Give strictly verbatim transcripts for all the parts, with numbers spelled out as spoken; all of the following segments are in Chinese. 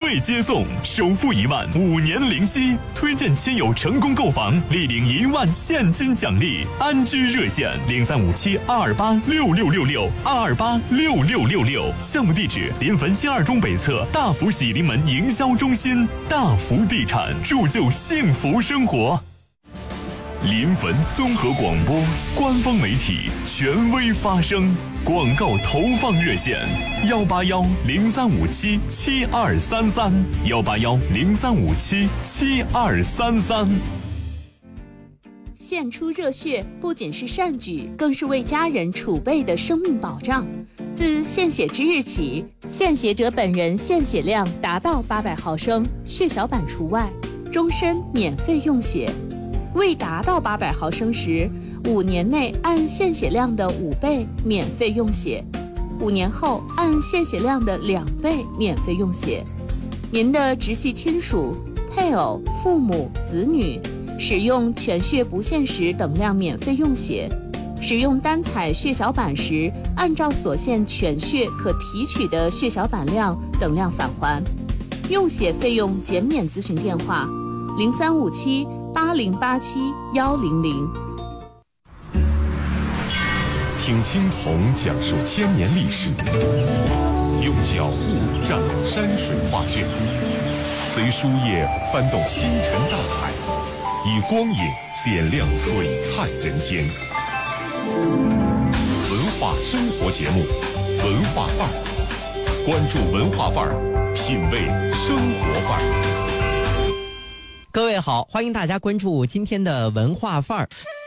费接送，首付一万，五年零息，推荐亲友成功购房，立领一万现金奖励。安居热线零三五七二二八六六六六二二八六六六六，项目地址临汾新二中北侧大福喜临门营销中心。大福地产，铸就幸福生活。临汾综合广播官方媒体，权威发声。广告投放热线：幺八幺零三五七七二三三，幺八幺零三五七七二三三。 献出热血不仅是善举，更是为家人储备的生命保障。自献血之日起，献血者本人献血量达到八百毫升，血小板除外，终身免费用血。未达到八百毫升时，五年内按献血量的五倍免费用血，五年后按献血量的两倍免费用血。您的直系亲属、配偶、父母、子女使用全血不限时等量免费用血，使用单采血小板时，按照所限全血可提取的血小板量等量返还。用血费用减免咨询电话：零三五七八零八七幺零零。 听青铜讲述千年历史，用脚步蘸满山水画卷，随书页翻动星辰大海，以光影点亮璀璨人间。文化生活节目，文化范儿，关注文化范儿，品味生活范儿。 各位好，欢迎大家关注今天的文化范儿。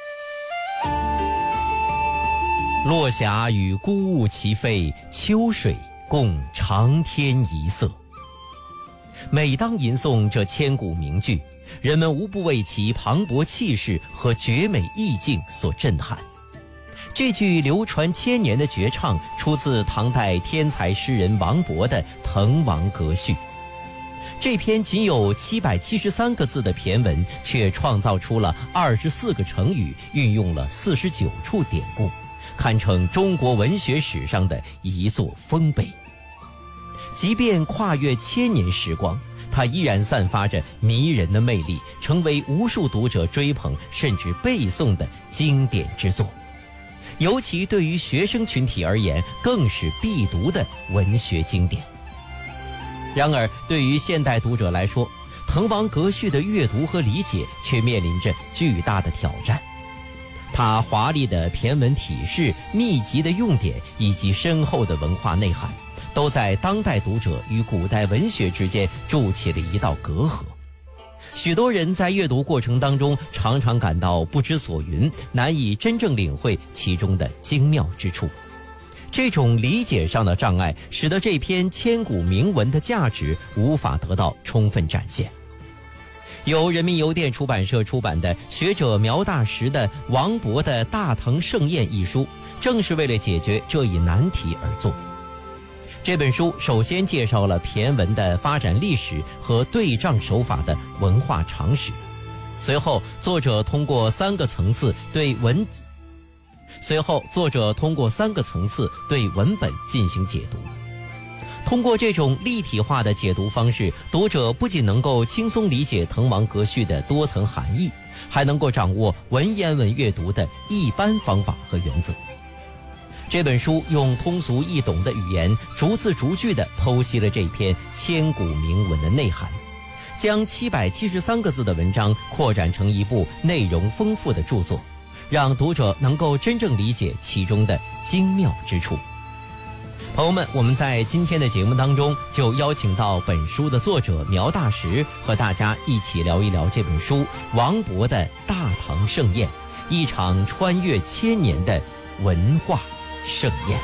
落霞与孤鹜齐飞，秋水共长天一色。每当吟诵这千古名句，人们无不为其磅礴气势和绝美意境所震撼。这句流传千年的绝唱出自唐代天才诗人王勃的《滕王阁序》。这篇仅有七百七十三个字的骈文，却创造出了二十四个成语，运用了四十九处典故，堪称中国文学史上的一座丰碑。即便跨越千年时光，它依然散发着迷人的魅力，成为无数读者追捧甚至背诵的经典之作。尤其对于学生群体而言，更是必读的文学经典。然而，对于现代读者来说，《滕王阁序》的阅读和理解却面临着巨大的挑战。它华丽的骈文体式、密集的用典以及深厚的文化内涵，都在当代读者与古代文学之间筑起了一道隔阂。许多人在阅读过程当中常常感到不知所云，难以真正领会其中的精妙之处。这种理解上的障碍，使得这篇千古名文的价值无法得到充分展现。由人民邮电出版社出版的学者苗大石的《王勃的大唐盛宴》一书，正是为了解决这一难题而作。这本书首先介绍了骈文的发展历史和对仗手法的文化常识，随后作者通过三个层次对文随后作者通过三个层次对文本进行解读。通过这种立体化的解读方式，读者不仅能够轻松理解《滕王阁序》的多层含义，还能够掌握文言文阅读的一般方法和原则。这本书用通俗易懂的语言，逐字逐句地剖析了这篇千古名文的内涵，将七百七十三个字的文章扩展成一部内容丰富的著作，让读者能够真正理解其中的精妙之处。朋友们，我们在今天的节目当中就邀请到本书的作者苗大石，和大家一起聊一聊这本书王勃的《大唐盛宴》，一场穿越千年的文化盛宴。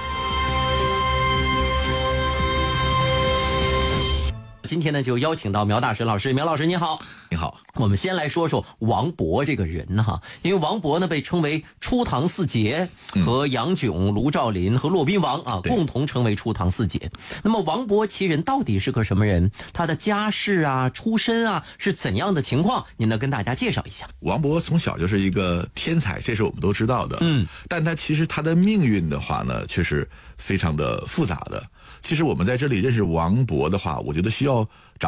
今天呢，就邀请到苗大石老师。苗老师你好。 你好。 我们先来说说王勃这个人哈，因为王勃呢被称为初唐四杰，和杨炯、卢照邻和骆宾王啊共同称为初唐四杰。那么王勃其人到底是个什么人？他的家世啊、出身啊是怎样的情况？您能跟大家介绍一下？ 王勃从小就是一个天才，这是我们都知道的。 嗯， 但他其实他的命运的话呢，却是非常的复杂的。其实我们在这里认识王勃的话，我觉得需要